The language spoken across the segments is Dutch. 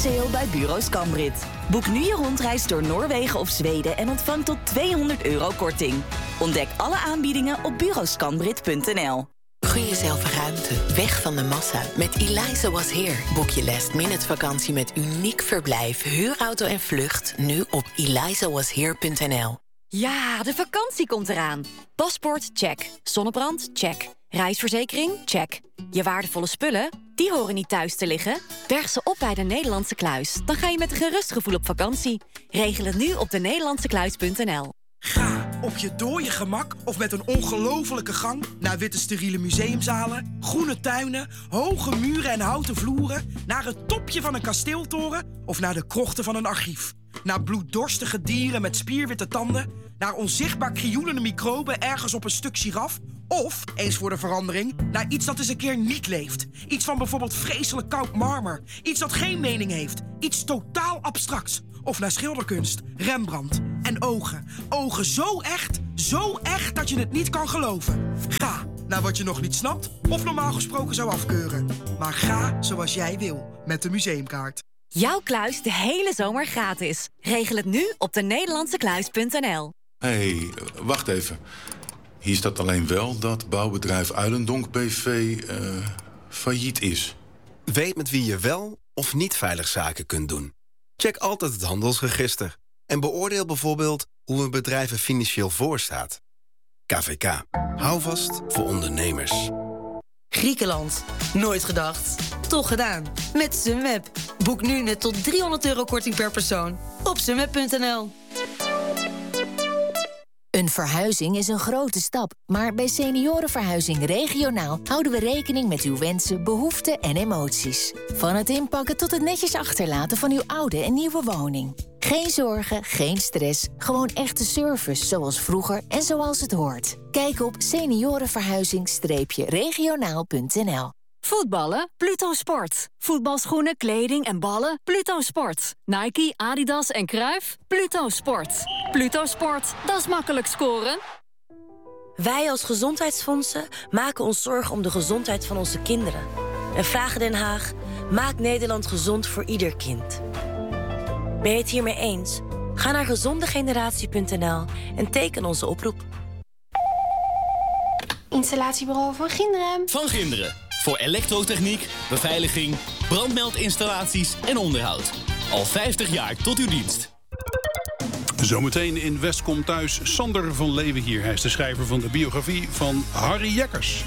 sale bij Bureau Scambrit. Boek nu je rondreis door Noorwegen of Zweden en ontvang tot €200 korting. Ontdek alle aanbiedingen op bureauscambrit.nl. Gun jezelf ruimte, weg van de massa. Met Eliza Was Here boek je last-minute vakantie met uniek verblijf, huurauto en vlucht nu op elizawashere.nl. Ja, de vakantie komt eraan. Paspoort, check. Zonnebrand, check. Reisverzekering, check. Je waardevolle spullen, die horen niet thuis te liggen. Berg ze op bij de Nederlandse Kluis. Dan ga je met een gerust gevoel op vakantie. Regel het nu op denederlandsekluis.nl. Ga op je dooie gemak of met een ongelofelijke gang naar witte steriele museumzalen, groene tuinen, hoge muren en houten vloeren, naar het topje van een kasteeltoren of naar de krochten van een archief. Naar bloeddorstige dieren met spierwitte tanden, naar onzichtbaar krioelende microben ergens op een stuk giraf, of, eens voor de verandering, naar iets dat eens een keer niet leeft. Iets van bijvoorbeeld vreselijk koud marmer. Iets dat geen mening heeft. Iets totaal abstracts. Of naar schilderkunst, Rembrandt. En ogen. Ogen zo echt dat je het niet kan geloven. Ga naar wat je nog niet snapt of normaal gesproken zou afkeuren. Maar ga zoals jij wil met de museumkaart. Jouw kluis de hele zomer gratis. Regel het nu op denederlandsekluis.nl. Hé, wacht even. Hier staat alleen wel dat bouwbedrijf Uilendonk BV failliet is. Weet met wie je wel of niet veilig zaken kunt doen. Check altijd het handelsregister. En beoordeel bijvoorbeeld hoe een bedrijf er financieel voor staat. KVK. Hou vast voor ondernemers. Griekenland. Nooit gedacht. Toch gedaan. Met Sunweb. Boek nu net tot €300 korting per persoon. Op sunweb.nl. Een verhuizing is een grote stap, maar bij Seniorenverhuizing Regionaal houden we rekening met uw wensen, behoeften en emoties. Van het inpakken tot het netjes achterlaten van uw oude en nieuwe woning. Geen zorgen, geen stress, gewoon echte service zoals vroeger en zoals het hoort. Kijk op seniorenverhuizing-regionaal.nl. Voetballen? Pluto Sport. Voetbalschoenen, kleding en ballen? Pluto Sport. Nike, Adidas en Cruijff? Pluto Sport. Pluto Sport, dat is makkelijk scoren. Wij als gezondheidsfondsen maken ons zorgen om de gezondheid van onze kinderen. En vragen Den Haag, maak Nederland gezond voor ieder kind. Ben je het hiermee eens? Ga naar gezondegeneratie.nl en teken onze oproep. Installatiebureau Van Ginderen. Van Ginderen. Voor elektrotechniek, beveiliging, brandmeldinstallaties en onderhoud. Al 50 jaar tot uw dienst. Zometeen in Westcom thuis Sander van Leeuwen hier. Hij is de schrijver van de biografie van Harry Jekkers.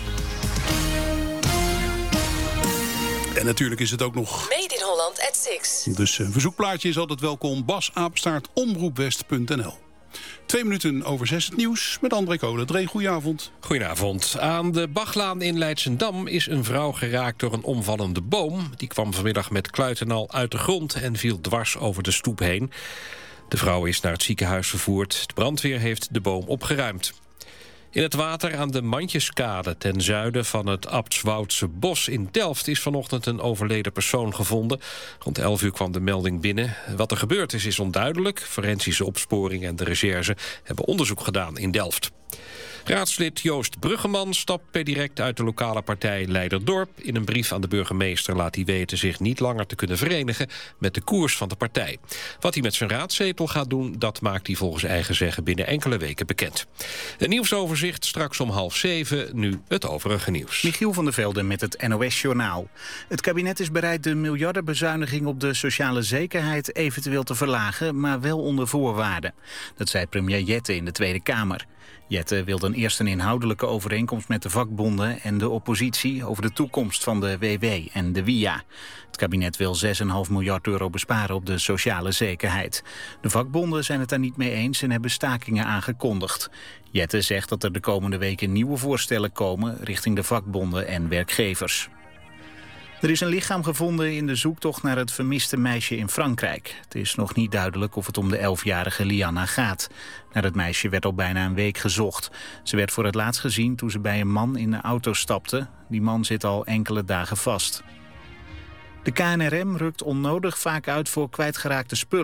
En natuurlijk is het ook nog Made in Holland at 6. Dus een verzoekplaatje is altijd welkom. Bas@omroepwest.nl. 2 minuten over 6 het nieuws met André Kolen. Dree, goedenavond. Goedenavond. Aan de Bachlaan in Leidschendam is een vrouw geraakt door een omvallende boom. Die kwam vanmiddag met kluit en al uit de grond en viel dwars over de stoep heen. De vrouw is naar het ziekenhuis vervoerd. De brandweer heeft de boom opgeruimd. In het water aan de Mandjeskade ten zuiden van het Abtswoudse bos in Delft is vanochtend een overleden persoon gevonden. Rond 11 uur kwam de melding binnen. Wat er gebeurd is onduidelijk. Forensische opsporing en de recherche hebben onderzoek gedaan in Delft. Raadslid Joost Bruggeman stapt per direct uit de lokale partij Leiderdorp. In een brief aan de burgemeester laat hij weten zich niet langer te kunnen verenigen met de koers van de partij. Wat hij met zijn raadzetel gaat doen, dat maakt hij volgens eigen zeggen binnen enkele weken bekend. Een nieuwsoverzicht straks om 6:30, nu het overige nieuws. Michiel van der Velde met het NOS-journaal. Het kabinet is bereid de miljardenbezuiniging op de sociale zekerheid eventueel te verlagen, maar wel onder voorwaarden. Dat zei premier Jette in de Tweede Kamer. Jette wil dan eerst een inhoudelijke overeenkomst met de vakbonden en de oppositie over de toekomst van de WW en de WIA. Het kabinet wil €6,5 miljard besparen op de sociale zekerheid. De vakbonden zijn het daar niet mee eens en hebben stakingen aangekondigd. Jette zegt dat er de komende weken nieuwe voorstellen komen richting de vakbonden en werkgevers. Er is een lichaam gevonden in de zoektocht naar het vermiste meisje in Frankrijk. Het is nog niet duidelijk of het om de 11-jarige Lianna gaat. Naar het meisje werd al bijna een week gezocht. Ze werd voor het laatst gezien toen ze bij een man in de auto stapte. Die man zit al enkele dagen vast. De KNRM rukt onnodig vaak uit voor kwijtgeraakte spullen.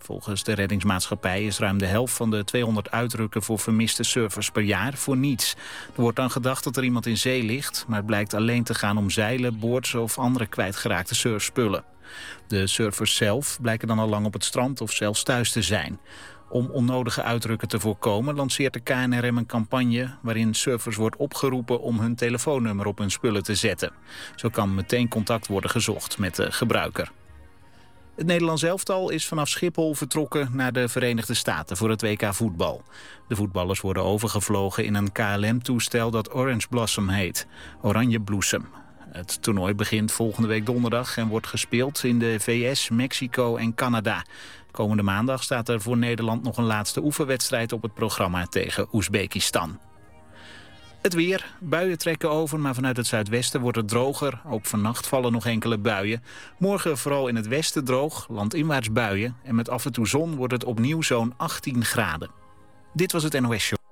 Volgens de reddingsmaatschappij is ruim de helft van de 200 uitrukken voor vermiste surfers per jaar voor niets. Er wordt dan gedacht dat er iemand in zee ligt, maar het blijkt alleen te gaan om zeilen, boordsen of andere kwijtgeraakte surfspullen. De surfers zelf blijken dan al lang op het strand of zelfs thuis te zijn. Om onnodige uitrukken te voorkomen lanceert de KNRM een campagne waarin surfers wordt opgeroepen om hun telefoonnummer op hun spullen te zetten. Zo kan meteen contact worden gezocht met de gebruiker. Het Nederlands elftal is vanaf Schiphol vertrokken naar de Verenigde Staten voor het WK voetbal. De voetballers worden overgevlogen in een KLM-toestel dat Orange Blossom heet, Oranje Bloesem. Het toernooi begint volgende week donderdag en wordt gespeeld in de VS, Mexico en Canada. Komende maandag staat er voor Nederland nog een laatste oefenwedstrijd op het programma tegen Oezbekistan. Het weer. Buien trekken over, maar vanuit het zuidwesten wordt het droger. Ook vannacht vallen nog enkele buien. Morgen vooral in het westen droog, landinwaarts buien. En met af en toe zon wordt het opnieuw zo'n 18 graden. Dit was het NOS Show.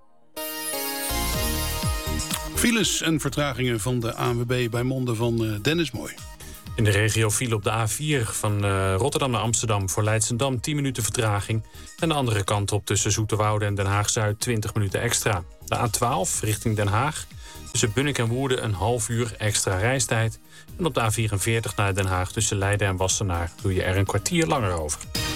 Files en vertragingen van de ANWB bij monden van Dennis Mooi. In de regio file op de A4 van Rotterdam naar Amsterdam voor Leidschendam 10 minuten vertraging. En de andere kant op tussen Zoeterwoude en Den Haag-Zuid 20 minuten extra. De A12 richting Den Haag tussen Bunnik en Woerden een half uur extra reistijd. En op de A44 naar Den Haag tussen Leiden en Wassenaar doe je er een kwartier langer over.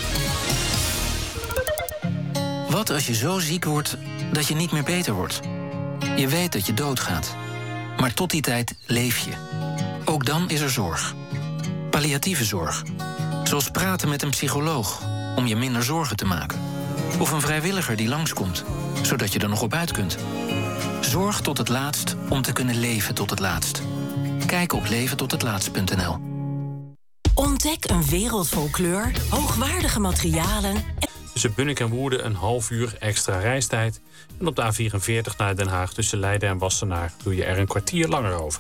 Wat als je zo ziek wordt dat je niet meer beter wordt? Je weet dat je doodgaat. Maar tot die tijd leef je. Ook dan is er zorg. Palliatieve zorg. Zoals praten met een psycholoog om je minder zorgen te maken. Of een vrijwilliger die langskomt, zodat je er nog op uit kunt. Zorg tot het laatst om te kunnen leven tot het laatst. Kijk op leventothetlaatst.nl. Ontdek een wereld vol kleur, hoogwaardige materialen. Tussen Bunnik en Woerden een half uur extra reistijd. En op de A44 naar Den Haag tussen Leiden en Wassenaar doe je er een kwartier langer over.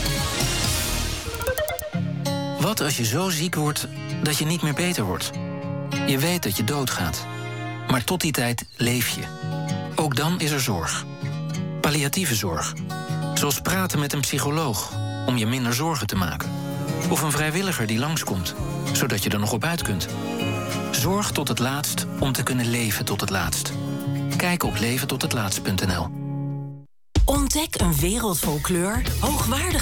Wat als je zo ziek wordt dat je niet meer beter wordt? Je weet dat je doodgaat. Maar tot die tijd leef je. Ook dan is er zorg. Palliatieve zorg. Zoals praten met een psycholoog om je minder zorgen te maken. Of een vrijwilliger die langskomt, zodat je er nog op uit kunt. Zorg tot het laatst om te kunnen leven tot het laatst. Kijk op leventothetlaatst.nl. Ontdek een wereld vol kleur, hoogwaardige